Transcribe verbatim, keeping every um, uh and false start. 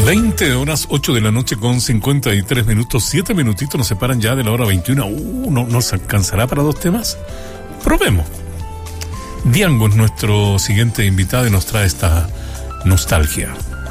veinte horas, ocho de la noche con cincuenta y tres minutos, siete minutitos nos separan ya de la hora veintiuna. Uh, ¿no nos alcanzará para dos temas? Probemos. Diango es nuestro siguiente invitado y nos trae esta nostalgia.